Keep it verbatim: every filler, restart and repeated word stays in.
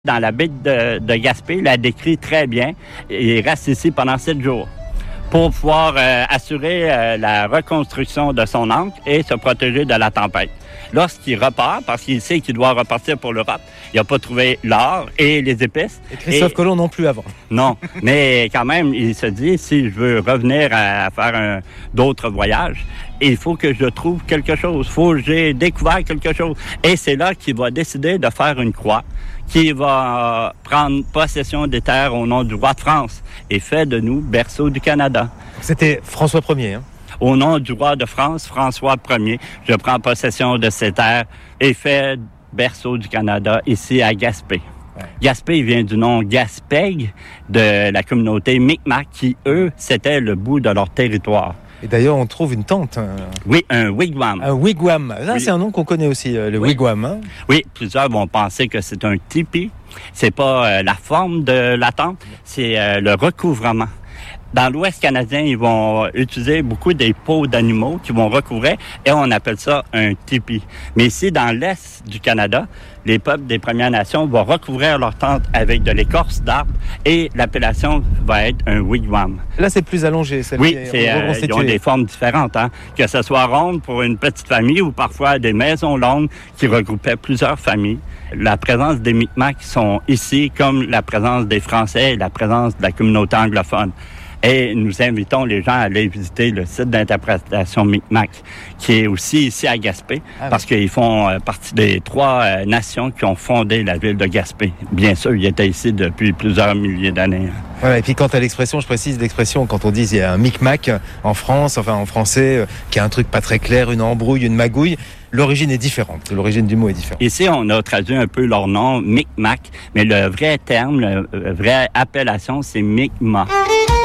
Dans la baie de, de Gaspé, la décrit très bien. Il reste ici pendant sept jours pour pouvoir euh, assurer euh, la reconstruction de son ancre et se protéger de la tempête. Lorsqu'il repart, parce qu'il sait qu'il doit repartir pour l'Europe, il n'a pas trouvé l'or et les épices. Et Christophe et... Colomb non plus avant. Non, mais quand même, il se dit, si je veux revenir à, à faire un, d'autres voyages, il faut que je trouve quelque chose. Il faut que j'ai découvert quelque chose. Et c'est là qu'il va décider de faire une croix, qui va prendre possession des terres au nom du roi de France et fait de nous berceau du Canada. C'était François Ier, hein? Au nom du roi de France, François Ier, je prends possession de ces terres et fais berceau du Canada ici à Gaspé. Ouais. Gaspé vient du nom Gaspègue de la communauté Micmac qui, eux, c'était le bout de leur territoire. Et d'ailleurs, on trouve une tente. Un... Oui, un wigwam. Un wigwam. Là, oui. C'est un nom qu'on connaît aussi, le oui. wigwam. Hein? Oui, plusieurs vont penser que c'est un tipi. C'est pas euh, la forme de la tente, c'est euh, le recouvrement. Dans l'Ouest canadien, ils vont utiliser beaucoup des peaux d'animaux qui vont recouvrir et on appelle ça un tipi. Mais ici, dans l'Est du Canada, les peuples des Premières Nations vont recouvrir leur tente avec de l'écorce d'arbre et l'appellation va être un wigwam. Là, c'est plus allongé. Oui, c'est, euh, ils ont des formes différentes. Hein? Que ce soit ronde pour une petite famille ou parfois des maisons longues qui regroupaient plusieurs familles. La présence des Micmacs sont ici comme la présence des Français et la présence de la communauté anglophone. Et nous invitons les gens à aller visiter le site d'interprétation Micmac, qui est aussi ici à Gaspé, ah, parce oui. qu'ils font euh, partie des trois euh, nations qui ont fondé la ville de Gaspé. Bien sûr, ils étaient ici depuis plusieurs milliers d'années. Voilà, et puis quant à l'expression, je précise l'expression, quand on dit il y a un Micmac en France, enfin en français, euh, qui a un truc pas très clair, une embrouille, une magouille, l'origine est différente, l'origine du mot est différente. Ici, on a traduit un peu leur nom, Micmac, mais le vrai terme, la vraie appellation, c'est Mi'kmaq.